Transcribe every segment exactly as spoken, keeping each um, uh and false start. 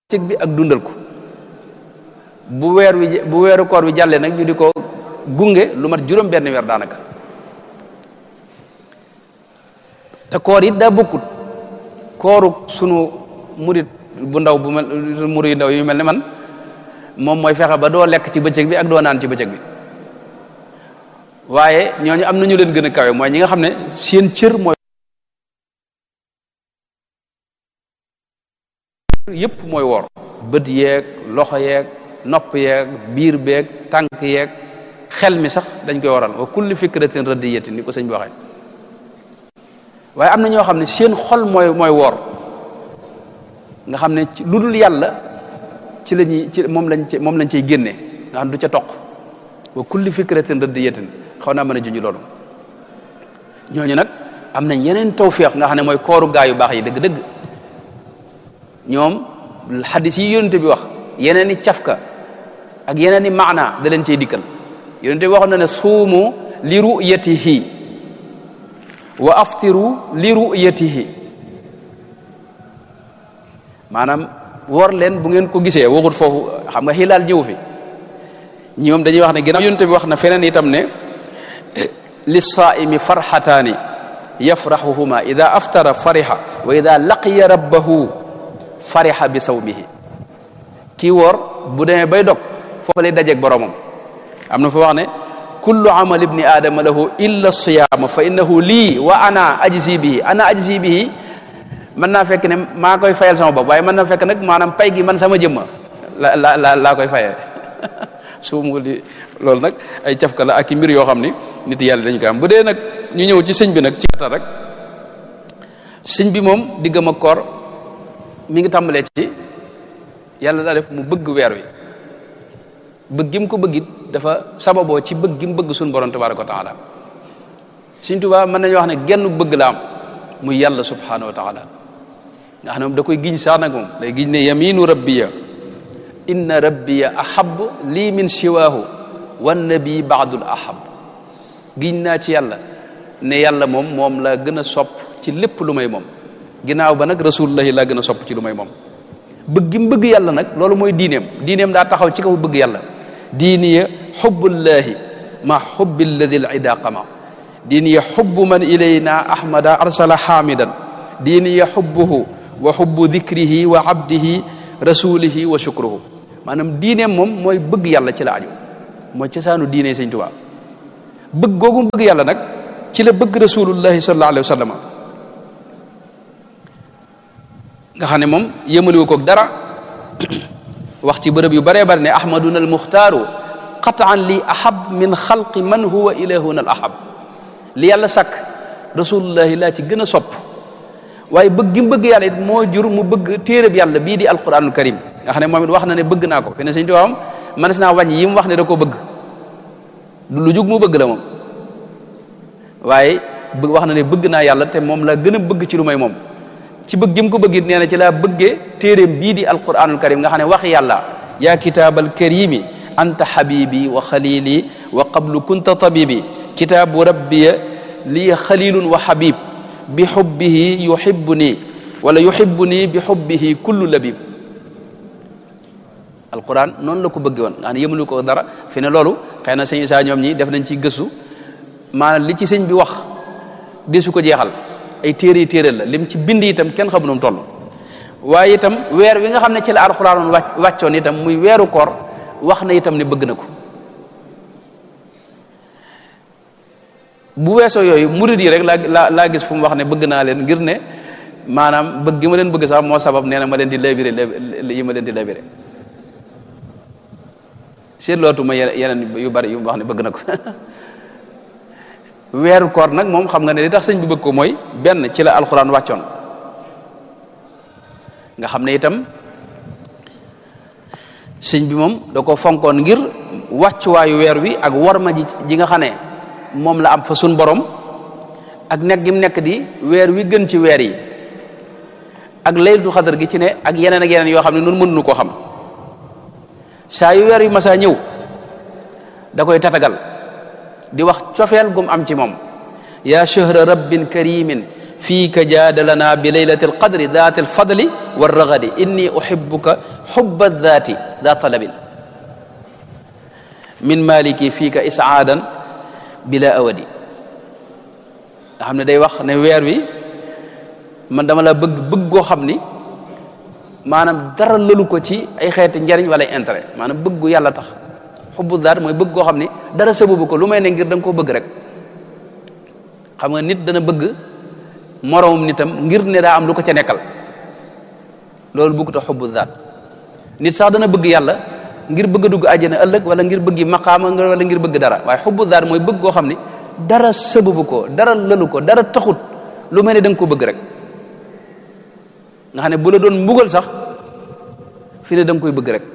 cëg bi ak dundal ko bu weer wi bu weeru koor wi jàllee nag ñu di ko gunge lu mat juróom benn weer daanaka te koor it daa bokkut kooru sunu murit bu ndaw bu mel murit yu ndaw yu mel ne man moom mooy fexe ba doo lekk ci bëccëg bi ak doo naan ci bëccëg bi waaye ñooñu am na ñu leen gën a kawe mooy ñi nga xam ne seen cër mooy yépp mooy woor bët yeeg loxo yeeg nopp yeeg biir beeg tànk yeeg xel mi sax dañ koy waral wa kulli fikratin radiyatin ni ko sëñ bi waxee waaye am na ñoo xam ne seen xol mooy mooy woor nga xam ne lu dul yàlla ci la ñuy ci moom lañ ci moom lañ cay génne nga xam du ca toq wa kulli fikratin radiyatin xaw naa mën a junj loolu ñooñu nag am nañ yeneen tawfiq nga xam ne mooy kooru gaa yu baax yi dëgg-dëgg ñoom xadis yi yonente bi wax yeneen i cafka ak yeneen i maana da leen cay dikkal yonente bi waxoon na ne suumu li ru'yatihi wa aftiru li ru'yatihi maanaam woor leen bu ngeen ko gisee waxut foofu xam nga xilaal ñëw fi ñi moom dañuy wax ne ginnaaw yonente bi wax na feneen itam ne lissaa'imi farxataani yafraxuhuma ida aftara farixa wa ida laqiya rabbahu farixa bi sawmihi kii woor bu demee bay dog foofu lay dajeeg boromam am na fa wax ne kullu amal ibni aadama lahu illa siyaama fa innahu lii wa ana ajzi bihi ana ajzi bihi mën naa fekk ne maa koy fayal sama bopp waaye mën naa fekk nag maanaam pay gi man sama jëmma la la la laa koy fayee suumu li loolu nag ay cafka la ak i mbir yoo xam ni nit yàlla dañu ko am bu dee nag ñu ñëw ci sëñ bi nag ci gàttal rek sëñ bi moom diggam ak koor mi ngi tàmbalee ci yàlla daa def mu bëgg weer wi bëgg gi mu ko bëggit dafa sababoo ci bëgg gi mu bëgg suñu borom tabaraka wa taala Sëñ Tuubaa mën nañu wax ne genn bëgg la am muy yàlla subhanahu wa taala nga xam ne moom da koy giñ sax nag moom day giñ ne yaminu rabbiya inna rabbiya ahab lii min siwaahu wan nabi baadul ahab giñ naa ci yàlla ne yàlla moom moom la gën a sopp ci lépp lu may moom ginnaaw ba nag rasulullahi laa gën a sopp ci lu may moom bëgg gi mu bëgg yàlla nag loolu mooy diineem diineem daa taxaw ci kaw bëgg yàlla diiniya xubbullahi ma xubbi alladi al ida qama diiniya xubbu man ilayna ahmada arsala xaamidan diiniya xubbuhu wa xubbu dikrihi wa abdihi rasulihi wa shukruhu maanaam diineem moom mooy bëgg yàlla ci la aju mooy cosaanu diine Sëñ Tuubaa bëgg googu mu bëgg yàlla nag ci la bëgg rasulullahi sallallahu alayhi wa sallam nga xam ne moom yëmaliwu koog dara wax ci bërëb yu baree bari ne ahmaduna al muxtaaru qataan li ahab min xalqi man huwa ilahuna al ahab li yàlla sàkk rasulullahi laa ci gën a sopp waaye bëgg gi mu bëgg yàlla it moo jur mu bëgg téereb yàlla bii di alquranul karim nga xam ne moom it wax na ne bëgg naa ko fi ne Sëñ Tuubaa am mënees naa wàññi yi mu wax ne da koo bëgg du lu jug mu bëgg la moom waaye bëgg wax na ne bëgg naa yàlla te moom laa gën a bëgg ci lu may moom ci bëgg gi mu ko bëgg it nee na ci laa bëggee téeréem bii di alquranul karim nga xam ne wax yàlla yaa kitaabal karimi anta habibi wa xalili wa qablu kunta tabibi kitaabu rabbiya lii xalilun wa habib bi xubbihi yuhibbuni wala yuhibbuni bi xubbihi kullu labib alquran noonu la ko bëgge woon nga xam ne yëmalu ko dara fi ne loolu xëy na sëñ Isaa ñoom ñi def nañ ci gëstu maanaam li ci sëñ bi wax desu ko jeexal ay téere yi téere la lim ci bind itam kenn xamu nu mu toll waaye itam weer wi nga xam ne ci la alxuraan wàcc wàccoon itam muy weeru koor wax na itam ne bëgg na ko bu weesoo yooyu murid yi rek laa laa laa gis fu mu wax ne bëgg naa leen ngir ne maanaam bëgg gi ma leen bëgg sax moo sabab nee na ma leen di labiré yi ma leen di labiré seet lootuma yeneen yu bari yu mu wax ne bëgg na ko weeru koor nag moom xam nga ne li tax sëñ bi bëgg ko mooy benn ci la alxuraan wàccoon nga xam ne itam sëñ bi moom da ko fonkoon ngir wàccuwaayu weer wi ak worma ji ji nga xam ne moom la am fa sun borom ak nekk gi mu nekk di weer wi gën ci weer yi ak laylatul xadar gi ci ne ak yeneen ak yeneen yoo xam ne noonu mënuñu koo xam saa yu weer yu masaa ñëw da koy tatagal di wax cofeel gum am ci moom yaa shahra rabbin karimin fiika jaadalana bi laylati alqadri daati alfadli walragadi inni uhibbuka hubba daati da talabin min maliki fiika isaadan bila awadi nga xam ne day wax ne weer wi man dama la bëgg bëgg goo xam ni maanaam dara lëlu ko ci ay xeeti njariñ wala intérêt maanaam bëggu yàlla tax xubbu daat mooy bëgg goo xam ni dara sababu ko lu may ne ngir da nga koo bëgg rek xam nga nit dana bëgg moroomum nitam ngir ne daa am lu ko ca nekkal loolu bëgg ta xubbu daat nit sax dana bëgg yàlla ngir bëgg a dugg àjjana ëllëg wala ngir bëggi maqaama wala ngir bëgg dara waaye xubbu daat mooy bëgg goo xam ni dara sababu ko dara lëlu ko dara taxut lu may ne da nga ko bëgg rek nga xam ne bu la doon mbugal sax fi ne da nga koy bëgg rek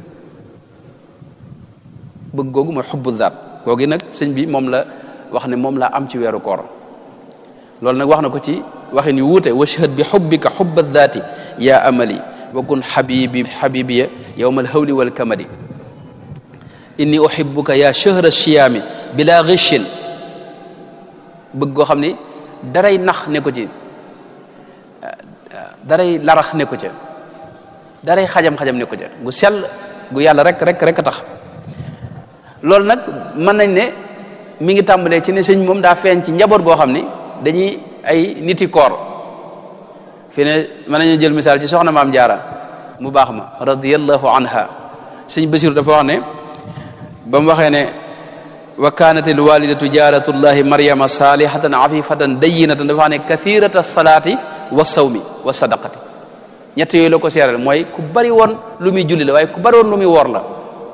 bëgg googu mooy xubbu daat googu nag sëñ bi moom la wax ne moom laa am ci weeru koor loolu nag wax na ko ci waxin yu wuute washhad bi xubbika xubba daati yaa amali wa kun xabibi xabibiya yowma alhawli walkamadi inni uhibbuka yaa shahra siyaami bila ghishin bëgg goo xam ni daray nax ne ko ci daray larax ne ko ca daray xajam-xajam ne ko ca gu sell gu yàlla rek rek rek a tax loolu nag mën nañ ne mi ngi tàmbalee ci ne sëñ moom daa feeñ ci njaboot goo xam ni dañuy ay niti koor fi ne mën nañu jël misaal ci soxna maam jaara mu baax ma radiyallahu anha sëñ Basiru dafa wax ne ba mu waxee ne wa kanat al walidatu jaaratullahi maryama salihatan afifatan dayyinatan dafa wax ne kathirata salaati wa sawmi wa sadaqati ñett yooyu la ko seeral mooy ku bari woon lu muy julli la waaye ku bari woon lu muy woor la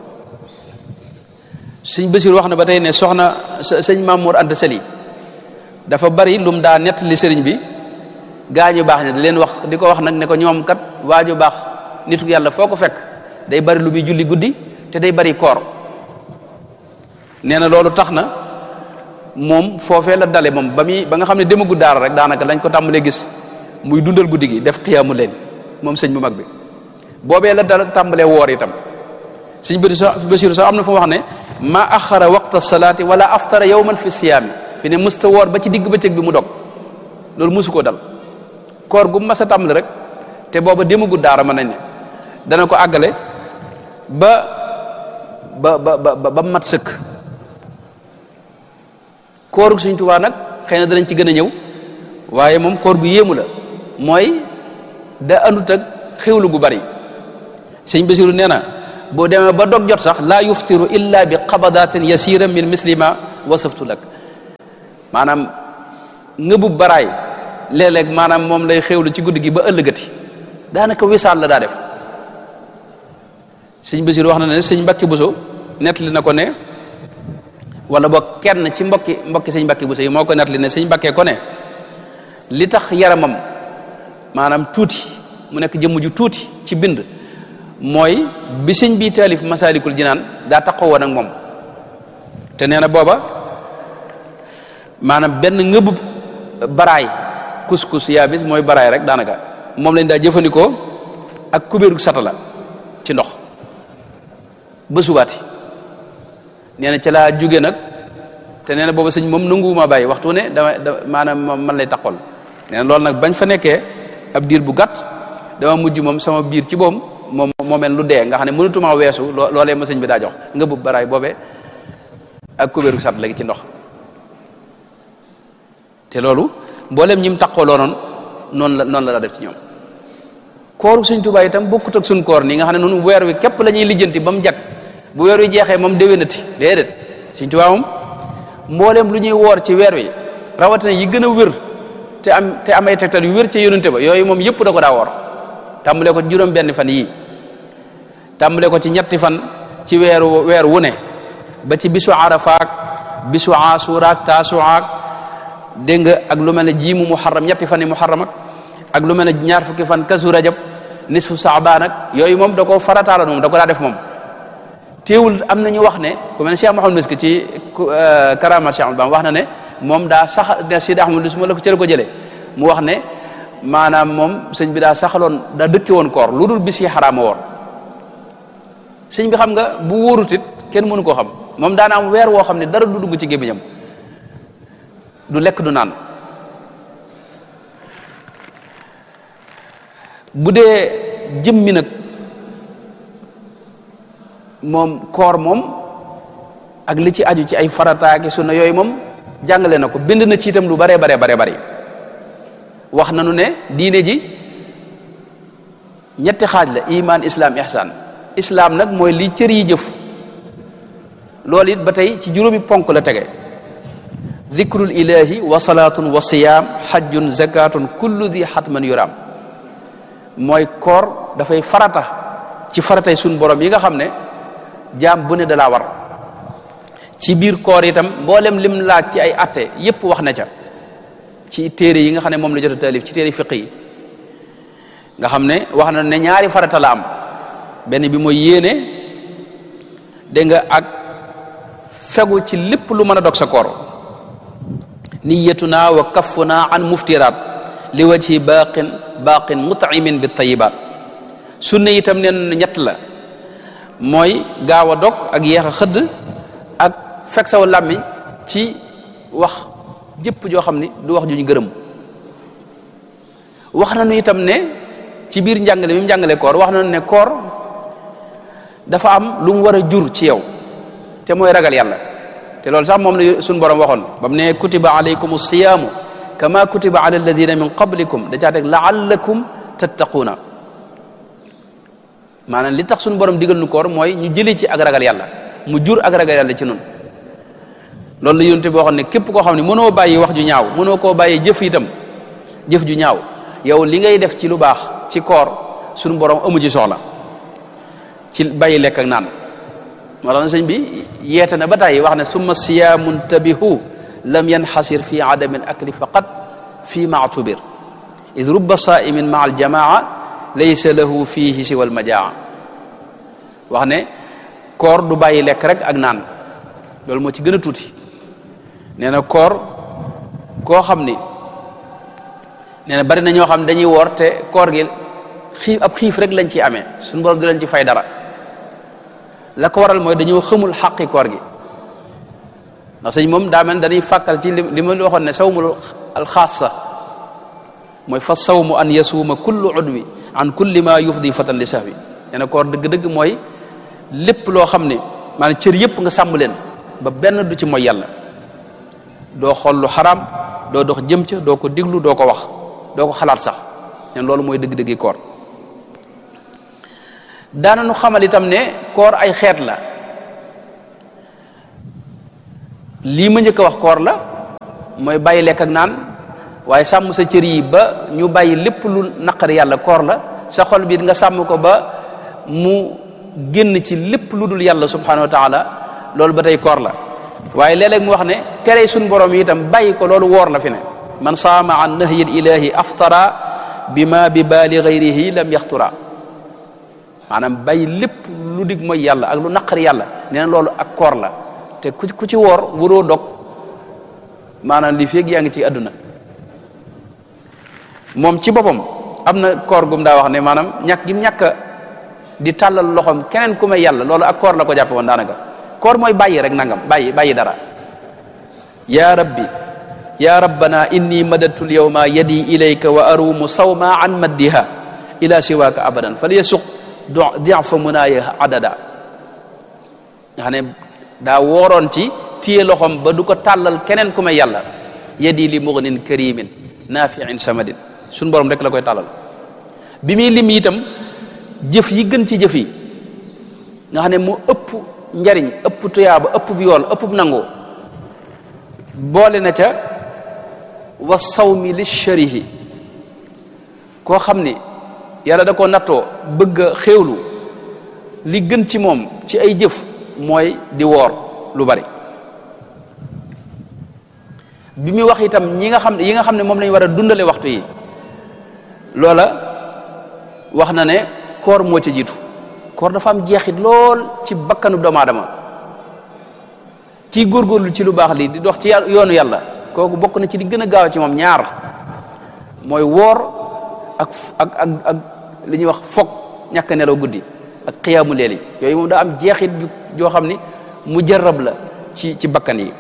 sëñ Basiru wax na ba tey ne soxna sëñ Mamour Anta Sali dafa bari lum daa nett li sëriñ bi gaañu baax ne da leen wax di ko wax nag ne ko ñoom kat waaju baax nitu yàlla foo ko fekk day bari lu muy julli guddi te day bari koor nee na loolu tax na moom foofee la dale moom ba muy ba nga xam ne demagu daara rek daanaka lañ ko tàmbalee gis muy dundal guddi gi def xiyaamu leen moom sëñ bu mag bi boobee la dal tàmbalee woor itam sëñ Basiru sax am na fu mu wax ne ma axara waqta salaati wala aftara yawman fi siyaami fi ne mësta woor ba ci digg bëccëg bi mu dog loolu mësu koo dal koor gu mas a tàmbali rek te booba demagu daara mën nañ ne dana ko àggale ba ba ba ba ba mat sëkk kooru Sëñ Tuubaa nag xëy na danañ ci gën a ñëw waaye moom koor gu yéemu la mooy da andut ak xewlu gu bari sëñ Basiru nee na boo demee ba dog jot sax laa yuftiru illa bi qabadatin yasira min mislima wasaftu lak maanaam ngëbub baraay léeg-léeg maanaam moom lay xewlu ci guddi gi ba ëllëgati daanaka wisaal la daa def sëñ Basiru wax na ne sëñ Mbàkke Buso nettali na ko ne wala boog kenn ci mbokki mbokki sëñ Mbàkke Buso yi moo ko nettali ne sëñ Mbàkke ko ne li tax yaramam maanaam tuuti mu nekk jëmm ju tuuti ci bind mooy bi sëñ bi taalif Masaalikul Jinaan daa taxaw woon ak moom te nee na booba maanaam benn ngëbub baraay kus-kus yaa bis mooy baraay rek daanaka moom lañ daa jëfandikoo ak kubéeru satala ci ndox ba subaati nee na ca laa jóge nag te nee na booba sëñ moom nanguwuma bàyyi waxtu ne dama da maanaam man lay taxol nee na loolu nag bañ fa nekkee ab diir bu gàtt dama mujj moom sama biir ci boom moom moo mel lu dee nga xam ne mënatuma weesu loolee ma sëñ bi daa jox nga bub baraay boobee ak kubéeru sat léegi ci ndox te loolu mboolem ñi mu taqooloo noonu noonu la noonu la daa def ci ñoom kooru Sëñ Tuubaa itam bokkut ak suñ koor nii nga xam ne noonu weer wi képp la ñuy lijjanti ba mu jag bu weer wi jeexee moom déwénati déedéet Sëñ Tuubaa moom mboolem lu ñuy woor ci weer wi rawatina yi gën a wér te am te am ay tegtal yu wér ca yonente ba yooyu moom yëpp da ko daa woor tàmbalee ko juróom benn fan yii tàmbalee ko ci ñetti fan ci weeru weer wu ne ba ci bisu arafaak bisu asuraak taasuwaak dégg nga ak lu mel ne jiimu muharram ñetti fan yi muharram ak ak lu mel ne ñaar fukki fan kasu rajab nisfu saabaan ak yooyu moom da koo farataala moom da ko daa def moom teewul am na ñu wax ne ku mel ne Cheikh Mouhamadou Miski ci karama Cheikh Ahmadou Bamba wax na ne moom daa sax ne Sidi Ahmadou su ma la ko cële ko jëlee mu wax ne maanaam moom sëñ bi daa saxaloon daa dëkke woon koor lu dul bis yi xaraama woor sëñ bi xam nga bu wóorut it kenn mënu koo xam moom daana am weer woo xam ne dara du dugg ci gémmiñam du lekk du naan bu dee jëmmi nag moom koor moom ak li ci aju ci ay farataaki sunna yooyu moom jàngale na ko bind na ci itam lu bare bare bare bari wax nañu ne diine ji ñetti xaaj la iman islam ihsan islam nag mooy li cër yi jëf loolu it ba tey ci juróomi ponk la tege dhikrul ilahi wa salatun wa siyam hajjun zakatun kullu dhi hatman yuram mooy koor dafay farata ci faratay sun borom yi nga xam ne jaam bu ne da laa war ci biir koor itam mboolem lim laaj ci ay atte yépp wax na ca ci téere yi nga xam ne moom la jot a taalif ci téere fiq yi nga xam ne wax na ne ñaari farata la am benn bi mooy yéene dégg nga ak fegu ci lépp lu mën a dog sa koor niyatuna wa kaffuna an muftiraat li wajhi baqin baqin mut'imin bi tayibaat sunna itam neen ñett la mooy gaaw a dog ak yeex a xëdd ak fekk saw làmmiñ ci wax jëpp joo xam ni du wax juñ gërëm wax nañu itam ne ci biir njàngale mi mu njàngale koor wax nañu ne koor dafa am lu mu war a jur ci yow te mooy ragal yàlla te loolu sax moom la suñu borom waxoon ba mu ne kutiba alaykum siyaamu kama kutiba ala alladina min qablikum da caa teg laallakum tattaquuna maanaam li tax suñu borom digal nu koor mooy ñu jëlee ci ak ragal yàlla mu jur ak ragal yàlla ci nun loolu la yonte bi waxoon ne képp koo xam ne mënoo bàyyi wax ju ñaaw mënoo koo bàyyi jëf itam jëf ju ñaaw yow li ngay def ci lu baax ci koor suñu borom amu ci soxla ci bàyyi lekk ak naan moo tax sëñ bi yeete na ba tàyyi wax ne summa siyaamun tabihu lam yanxasir fi adami al akli faqat fi maatubir id rubba saimin maa aljamaa laysa lahu fihi siwa almajaa wax ne koor du bàyyi lekk rek ak naan loolu moo ci gën a tuuti nee na koor koo xam ni nee na bari na ñoo xam ne dañuy woor te koor gi xiif ab xiif rek lañ ci amee suñu borom di leen ci fay dara la ko waral mooy dañoo xamul xaqi koor gi ndax sëñ moom daa mel dañuy fàkkal ci li ma waxoon ne sawmul alxaasa mooy fa sawmu an yasuuma kullu udwi an kulli ma yufdi fatan li sahwi nee na koor dëgg-dëgg mooy lépp loo xam ne maanaam cër yëpp nga sàmm leen ba benn du ci mooy yàlla doo xool lu xaraam doo dox jëm ca doo ko diglu doo ko wax doo ko xalaat sax nen loolu mooy dëgg-dëggi koor daana nu xamal itam ne koor ay xeet la lii ma njëkk a wax koor la mooy bàyyi lekk ak naan waaye sàmm sa cër yi ba ñu bàyyi lépp lu naqari yàlla koor la sa xol bi nga sàmm ko ba mu génn ci lépp lu dul yàlla subhanahu wa taala loolu ba tey koor la waaye léeg-léeg mu wax ne tere suñ borom yi itam bàyyi ko loolu woor la fi ne man saama an nahyi ilahi aftara bima bi baali gayrihi lam yaxtura maanaam bàyyi lépp lu dig mooy yàlla ak lu naqari yàlla nee na loolu ak koor la te ku ku ci woor waroo dog maanaam li feeg yaa ngi ci àdduna moom ci boppam am na koor gum daa wax ne maanaam ñàkk gi ñàkk di tàllal loxoom keneen ku may yàlla loolu ak koor la ko jàppe woon daanaka koor mooy bàyyi rek nangam bàyyi bàyyi dara ya rabbi ya rabbana inni madadtu lyawma yadi ilayka wa arumu sawma an maddiha ila siwaka abadan fal yasuq difa munaaya adada nga xam ne daa wooroon ci téye loxom ba du ko tàllal keneen ku may yàlla yadi li mughnin karimin nafiin samadin suñ borom rek la koy tàllal bi muy lim itam jëf yi gën ci jëf yi nga xam ne mu ëpp njariñ ëpp tuyaaba ëpp yool ëpp nangu boole na ca wa sawmi li sharihi koo xam ni yàlla da ko nattoo bëgg a xéewlu li gën ci moom ci ay jëf mooy di woor lu bari bi muy wax itam ñi nga xam ne yi nga xam ne moom lañu war a dundale waxtu yi loola wax na ne koor moo ci jiitu koor dafa am jeexit lool ci bakkanu doomu aadama kii góorgóorlu ci lu baax lii di dox ci yoonu yàlla kooku bokk na ci li gën a gaaw ci moom ñaar mooy woor ak ak ak ak li ñuy wax foog ñàkk nelaw guddi ak xiyaamu leeli yooyu moom daa am jeexit joo xam ni mu jarab la ci ci bakkan yi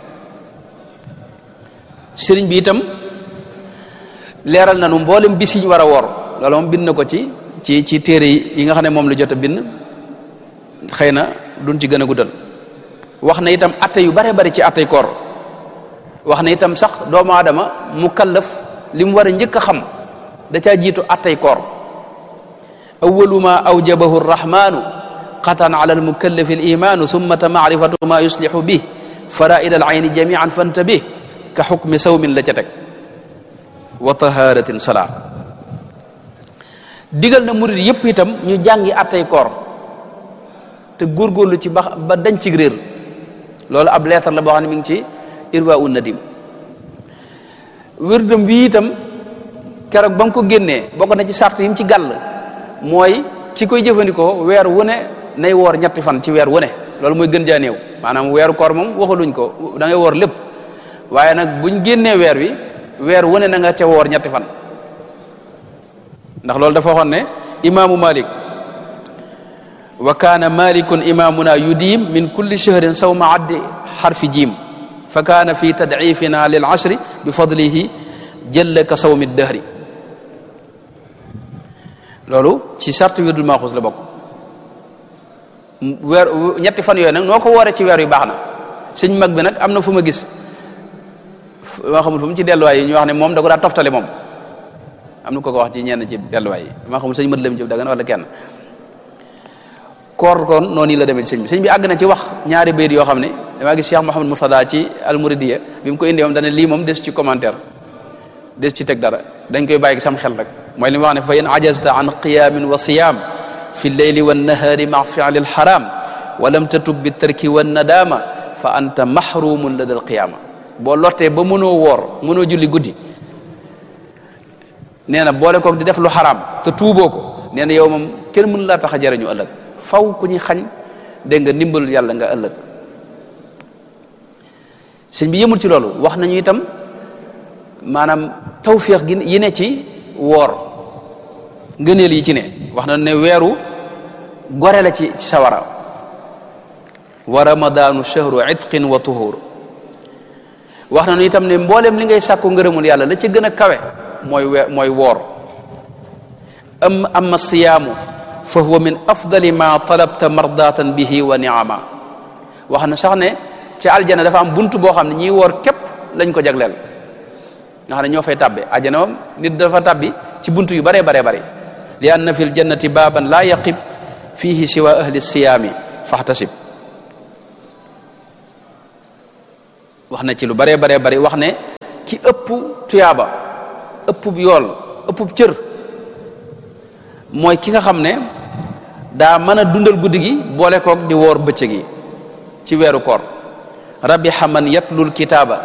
sëriñ bi itam leeral na nu mboolem bis yi ñu war a woor loolu moom bind na ko ci ci ci téere yi nga xam ne moom la jot a bind xëy na duñ ci gën a guddal wax na itam atte yu bare bari ci attey koor wax na itam sax doomu aadama mu kallaf li mu war a njëkk a xam da caa jiitu attey koor awwalu ma awjabahu arrahmanu qatan ala almukallafi alimaanu summata maarifatu ma yuslihu bih faraida alayni jamian fantabih ka xukmi sawmin la ca teg wa taharatin salaa digal na murid yépp itam ñu jàngi attey koor te góorgóorlu ci ba ba dañ ci réer loolu ab leetar la boo xam ne mi ngi ci irwa un nadim wérdam wi itam keroog ba nga ko génnee bokk na ci sart yi mu ci gàll mooy ci koy jëfandikoo weer wu ne nay woor ñetti fan ci weer wu ne loolu mooy gën jaa néew maanaam weeru koor moom waxaluñ ko da ngay woor lépp waaye nag buñ génnee weer wi weer wu ne na nga ca woor ñetti fan ndax loolu dafa waxoon ne imaamu Malik wa kaana malikun imamuna yudiim min kulli shahrin sawma addi xarfi jiim fa kaana fi tadcifina lil ashri bi fadlihi jëlle ka sawmi dahri loolu ci sart wirdul maaxuus la bokk weer ñetti fan yooyu nag noo ko wooree ci weer yu baax na sëñ mag bi nag am na fu ma gis maa xamul fu mu ci delluwaay yi ñu wax ne moom da ko daa toftale moom am na ko ko wax ci ñenn ci delluwaay yi maa xamul sëñ mët lam jëf dagan wala kenn koor kon noonu la demee ci sëñ bi sëñ bi àgg na ci wax ñaari bayit yoo xam ne damaa gis Cheikh Mouhamed Mourtada ci almuridiya bi mu ko indee moom dana lii moom des ci commentaire des ci teg dara dañ koy bàyyi sam xel rek mooy li mu wax ne fa in ajazta an qiyamin wa siyam fi lleyli wannahaari ma fi'li alxaram wa lam tatub bi tarki wannadama fa anta mahrumun lada alqiyama boo lottee ba mënoo woor mënoo julli guddi nee na boole koog di def lu xaraam te tuuboo ko nee na yow moom kenn mënu laa tax a jariñu ëllëg faw ku ñuy xañ dégg nga ndimbalul yàlla nga ëllëg sëñ bi yëmul ci loolu wax nañu itam maanaam tawfiix gi yi ne ci woor ngëneel yi ci ne wax na ne weeru gore la ci ci sawara wa ramadaanu shahru itqin wa tuhur wax na nu itam ne mbooleem li ngay sàkku ngërëmul yàlla la ci gën a kawe mooy we mooy woor am amma siyaamu fa huwa min afdali ma talabta mardatan bihi wa niama wax na sax ne ci aljana dafa am buntu boo xam ne ñiy woor képp lañ ko jagleel nga xam ne ñoo fay tàbbe aljana moom nit dafa tàbbi ci buntu yu baree baree bare li anna fi ljannati baaban laa yaqib fihi siwa ahli siyaami faxtasib wax na ci lu baree baree bari wax ne ki ëpp tuyaaba ëpp yool ëpp cër mooy ki nga xam ne daa mën a dundal guddi gi boole koog di woor bëccëg yi ci weeru koor rabiha man yatlul kitaaba